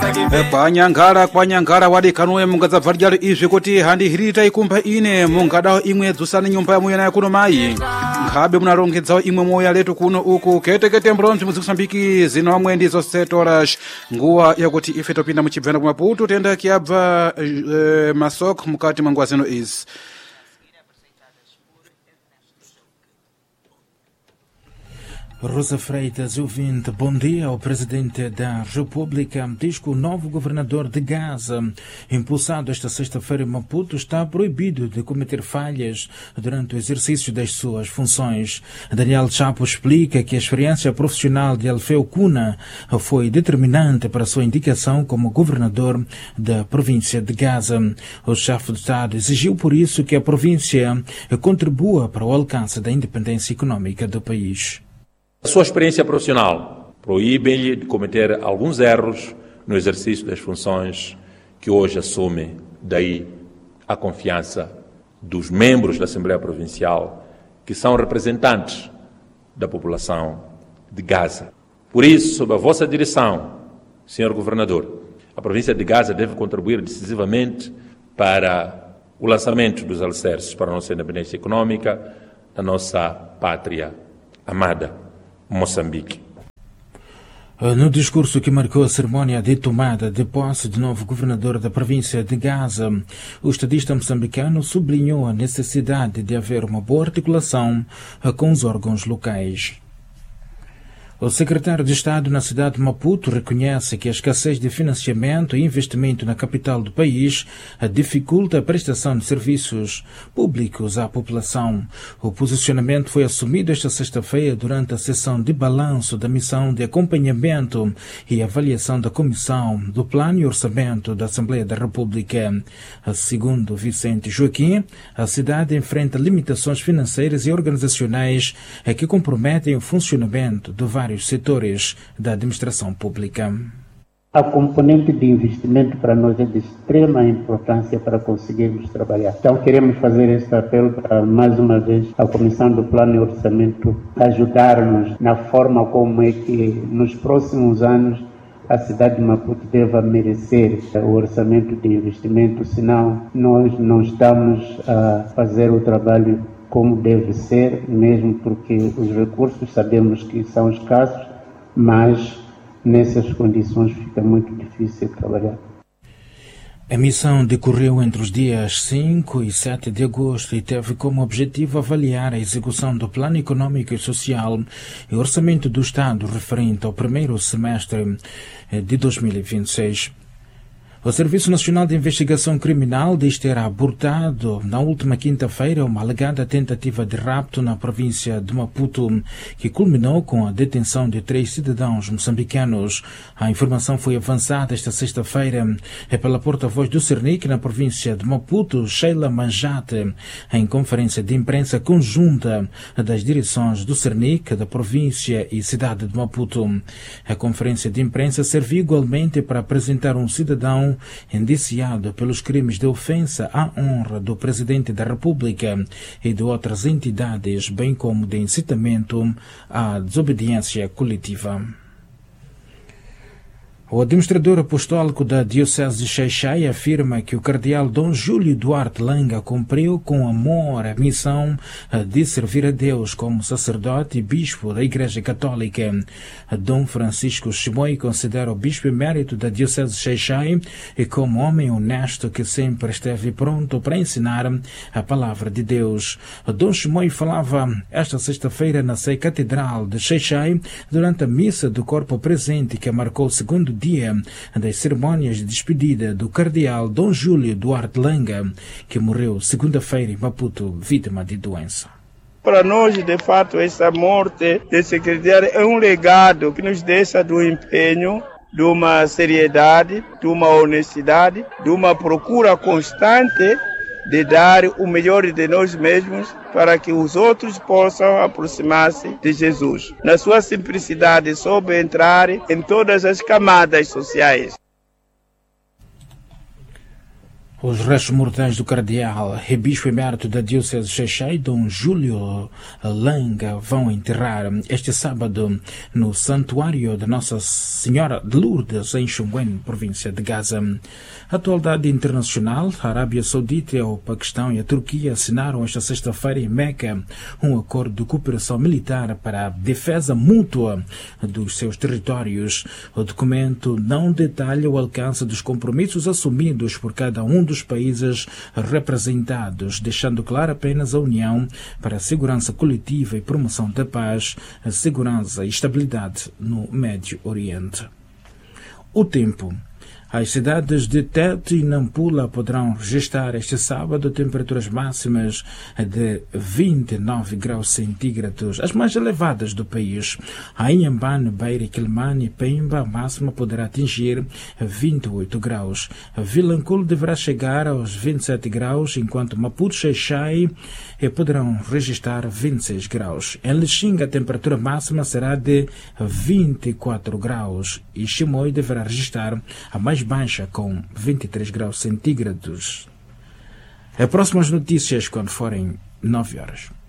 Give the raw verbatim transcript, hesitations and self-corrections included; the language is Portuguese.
kwanyangara kwanyangara wadi kanuye mungadzabva izvi kuti handihirita ikumba ine mungadawo imwe dzusani nyumba yamuyena yakuno mayi nkhabe munarongedzawo imwe moya letu kuno uku ketekete mbronzi muzikusambiki zino amwe ndizo setoras nguwa yakuti ife topinda muchibvena kumaputu tenda kiyabva e, masok mukati mwa nguwa zino izi. Rosa Freitas, ouvinte, bom dia. O presidente da República diz que o novo governador de Gaza, impulsado esta sexta-feira em Maputo, está proibido de cometer falhas durante o exercício das suas funções. Daniel Chapo explica que a experiência profissional de Alfeu Cuna foi determinante para a sua indicação como governador da província de Gaza. O chefe de Estado exigiu por isso que a província contribua para o alcance da independência econômica do país. A sua experiência profissional proíbe-lhe de cometer alguns erros no exercício das funções que hoje assume, daí a confiança dos membros da Assembleia Provincial, que são representantes da população de Gaza. Por isso, sob a vossa direção, senhor Governador, a província de Gaza deve contribuir decisivamente para o lançamento dos alicerces para a nossa independência econômica, da nossa pátria amada, Moçambique. No discurso que marcou a cerimônia de tomada de posse de novo governador da província de Gaza, o estadista moçambicano sublinhou a necessidade de haver uma boa articulação com os órgãos locais. O secretário de Estado na cidade de Maputo reconhece que a escassez de financiamento e investimento na capital do país dificulta a prestação de serviços públicos à população. O posicionamento foi assumido esta sexta-feira durante a sessão de balanço da missão de acompanhamento e avaliação da Comissão do Plano e Orçamento da Assembleia da República. Segundo Vicente Joaquim, a cidade enfrenta limitações financeiras e organizacionais que comprometem o funcionamento de vários setores da administração pública. A componente de investimento para nós é de extrema importância para conseguirmos trabalhar. Então queremos fazer este apelo para, mais uma vez, a Comissão do Plano e Orçamento ajudar-nos na forma como é que nos próximos anos a cidade de Maputo deva merecer o orçamento de investimento, senão nós não estamos a fazer o trabalho como deve ser, mesmo porque os recursos sabemos que são escassos, mas nessas condições fica muito difícil trabalhar. A missão decorreu entre os dias cinco e sete de agosto e teve como objetivo avaliar a execução do Plano Econômico e Social e Orçamento do Estado referente ao primeiro semestre de dois mil e vinte e seis. O Serviço Nacional de Investigação Criminal diz ter abortado na última quinta-feira uma alegada tentativa de rapto na província de Maputo, que culminou com a detenção de três cidadãos moçambicanos. A informação foi avançada esta sexta-feira pela porta-voz do Cernic na província de Maputo, Sheila Manjate, em conferência de imprensa conjunta das direções do Cernic, da província e cidade de Maputo. A conferência de imprensa serviu igualmente para apresentar um cidadão indiciado pelos crimes de ofensa à honra do Presidente da República e de outras entidades, bem como de incitamento à desobediência coletiva. O administrador apostólico da Diocese de Xai-Xai afirma que o cardeal Dom Júlio Duarte Langa cumpriu com amor a missão de servir a Deus como sacerdote e bispo da Igreja Católica. Dom Francisco Chimoio considera o bispo emérito da Diocese de Xai-Xai e como homem honesto que sempre esteve pronto para ensinar a palavra de Deus. Dom Chimoio falava esta sexta-feira na Sé Catedral de Xai-Xai durante a missa do corpo presente que marcou o segundo dia das cerimônias de despedida do cardeal Dom Júlio Duarte Langa, que morreu segunda-feira em Maputo, vítima de doença. Para nós, de fato, essa morte desse cardeal é um legado que nos deixa do empenho, de uma seriedade, de uma honestidade, de uma procura constante de dar o melhor de nós mesmos para que os outros possam aproximar-se de Jesus. Na sua simplicidade, soube entrar em todas as camadas sociais. Os restos mortais do cardeal e bispo emérito da Diocese de Xai-Xai, Dom Júlio Langa, vão enterrar este sábado no Santuário de Nossa Senhora de Lourdes, em Xunguém, província de Gaza. A atualidade internacional, a Arábia Saudita, o Paquistão e a Turquia assinaram esta sexta-feira em Meca um acordo de cooperação militar para a defesa mútua dos seus territórios. O documento não detalha o alcance dos compromissos assumidos por cada um dos dos países representados, deixando claro apenas a união para a segurança coletiva e promoção da paz, a segurança e estabilidade no Médio Oriente. O tempo. As cidades de Tete e Nampula poderão registrar este sábado temperaturas máximas de vinte e nove graus centígrados, as mais elevadas do país. A Inhambane, Beira, Quilmane e Pemba, a máxima poderá atingir vinte e oito graus. A Vilanculo deverá chegar aos vinte e sete graus, enquanto Maputo, Xai-Xai poderão registrar vinte e seis graus. Em Lixinga, a temperatura máxima será de vinte e quatro graus e Chimoio deverá registrar a mais baixa com vinte e três graus centígrados. As próximas notícias quando forem nove horas.